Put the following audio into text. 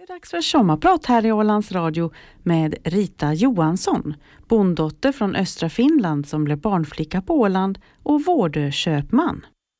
är dags för sommarprat här i Ålands Radio med Rita Johansson, bonddotter från östra Finland som blev barnflicka på Åland och vårdköpman.